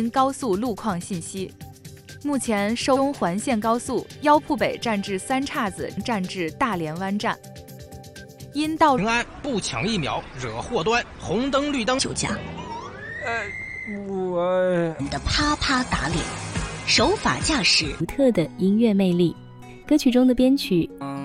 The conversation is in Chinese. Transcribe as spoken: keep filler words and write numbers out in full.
京高速路况信息。目前收东环线高速腰铺北站至三岔子站至大连湾站。因道平安不抢疫苗惹祸端，红灯绿灯酒驾。 呃，我的啪啪打脸，手法驾驶， 独特的音乐魅力。歌曲中的编曲。 嗯